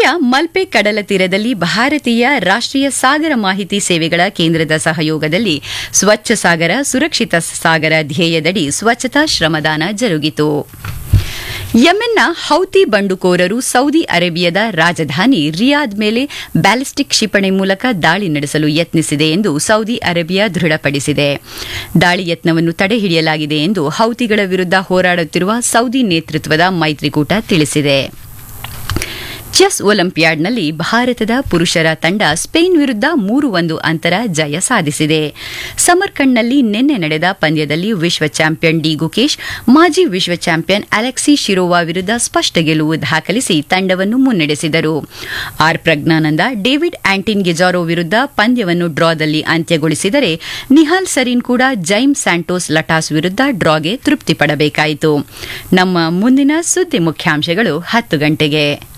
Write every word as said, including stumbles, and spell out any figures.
ಮುಂಬೈಯ ಮಲ್ಪೆ ಕಡಲ ತೀರದಲ್ಲಿ ಭಾರತೀಯ ರಾಷ್ಟ್ರೀಯ ಸಾಗರ ಮಾಹಿತಿ ಸೇವೆಗಳ ಕೇಂದ್ರದ ಸಹಯೋಗದಲ್ಲಿ ಸ್ವಚ್ಛ ಸಾಗರ ಸುರಕ್ಷಿತ ಸಾಗರ ಧ್ಯೇಯದಡಿ ಸ್ವಚ್ಛತಾ ಶ್ರಮದಾನ ಜರುಗಿತು. ಯೆಮೆನ್ನ ಹೌತಿ ಬಂಡುಕೋರರು ಸೌದಿ ಅರೇಬಿಯಾದ ರಾಜಧಾನಿ ರಿಯಾದ್ ಮೇಲೆ ಬ್ಯಾಲಿಸ್ಟಿಕ್ ಕ್ಷಿಪಣಿ ಮೂಲಕ ದಾಳಿ ನಡೆಸಲು ಯತ್ನಿಸಿದೆ ಎಂದು ಸೌದಿ ಅರೇಬಿಯಾ ದೃಢಪಡಿಸಿದೆ. ದಾಳಿ ಯತ್ನವನ್ನು ತಡೆಹಿಡಿಯಲಾಗಿದೆ ಎಂದು ಹೌತಿಗಳ ವಿರುದ್ಧ ಹೋರಾಡುತ್ತಿರುವ ಸೌದಿ ನೇತೃತ್ವದ ಮೈತ್ರಿಕೂಟ ತಿಳಿಸಿದೆ. ಚೆಸ್ ಒಲಿಂಪಿಯಾಡ್ನಲ್ಲಿ ಭಾರತದ ಪುರುಷರ ತಂಡ ಸ್ಪೇನ್ ವಿರುದ್ಧ ಮೂರು ಒಂದು ಅಂತರ ಜಯ ಸಾಧಿಸಿದೆ. ಸಮರ್ಕಂಡ್ನಲ್ಲಿ ನಿನ್ನೆ ನಡೆದ ಪಂದ್ಯದಲ್ಲಿ ವಿಶ್ವ ಚಾಂಪಿಯನ್ ಡಿ ಗುಕೇಶ್ ಮಾಜಿ ವಿಶ್ವ ಚಾಂಪಿಯನ್ ಅಲೆಕ್ಸಿ ಶಿರೋವಾ ವಿರುದ್ಧ ಸ್ಪಷ್ಟ ಗೆಲುವು ದಾಖಲಿಸಿ ತಂಡವನ್ನು ಮುನ್ನಡೆಸಿದರು. ಆರ್ ಪ್ರಜ್ಞಾನಂದ ಡೇವಿಡ್ ಆಂಟಿನ್ ಗೆಜಾರೋ ವಿರುದ್ಧ ಪಂದ್ಯವನ್ನು ಡ್ರಾದಲ್ಲಿ ಅಂತ್ಯಗೊಳಿಸಿದರೆ ನಿಹಾಲ್ ಸರೀನ್ ಕೂಡ ಜೈಮ್ ಸ್ಯಾಂಟೋಸ್ ಲಟಾಸ್ ವಿರುದ್ಧ ಡ್ರಾಗೆ ತೃಪ್ತಿಪಡಬೇಕಾಯಿತು. ನಮ್ಮ ಮುಂದಿನ ಸುದ್ದಿ ಮುಖ್ಯಾಂಶಗಳು ಹತ್ತು ಗಂಟೆಗೆ.